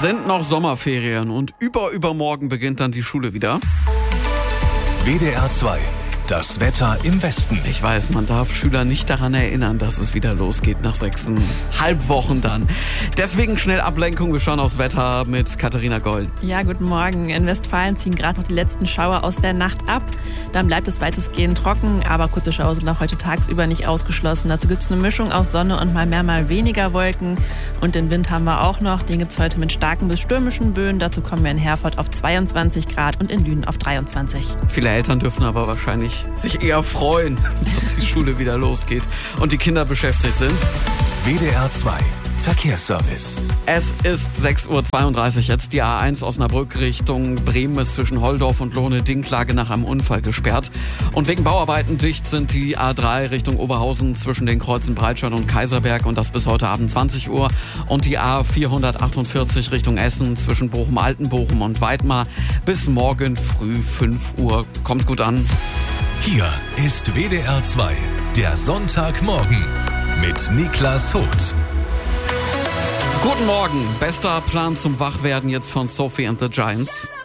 sind noch Sommerferien und übermorgen beginnt dann die Schule wieder. WDR 2. Das Wetter im Westen. Ich weiß, man darf Schüler nicht daran erinnern, dass es wieder losgeht nach 6,5 Wochen dann. Deswegen schnell Ablenkung. Wir schauen aufs Wetter mit Katharina Goll. Ja, guten Morgen. In Westfalen ziehen gerade noch die letzten Schauer aus der Nacht ab. Dann bleibt es weitestgehend trocken, aber kurze Schauer sind auch heute tagsüber nicht ausgeschlossen. Dazu gibt es eine Mischung aus Sonne und mal mehr, mal weniger Wolken. Und den Wind haben wir auch noch. Den gibt es heute mit starken bis stürmischen Böen. Dazu kommen wir in Herford auf 22 Grad und in Lünen auf 23. Viele Eltern dürfen aber wahrscheinlich sich eher freuen, dass die Schule wieder losgeht und die Kinder beschäftigt sind. WDR 2 Verkehrsservice. Es ist 6:32 Uhr jetzt. Die A1 Osnabrück Richtung Bremen ist zwischen Holdorf und Lohne-Dinklage nach einem Unfall gesperrt. Und wegen Bauarbeiten dicht sind die A3 Richtung Oberhausen zwischen den Kreuzen Breitscheid und Kaiserberg und das bis heute Abend 20 Uhr. Und die A448 Richtung Essen zwischen Bochum-Altenbochum und Weidmar bis morgen früh 5 Uhr. Kommt gut an. Hier ist WDR 2, der Sonntagmorgen mit Niklas Hucht. Guten Morgen. Bester Plan zum Wachwerden jetzt von Sophie and the Giants.